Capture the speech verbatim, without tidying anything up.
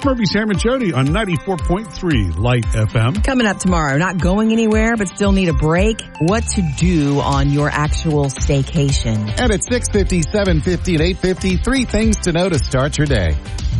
It's Murphy, Sam, and Jody on ninety-four point three Light F M. Coming up tomorrow, not going anywhere, but still need a break. What to do on your actual staycation. And at six fifty, seven fifty, and eight fifty, three things to know to start your day.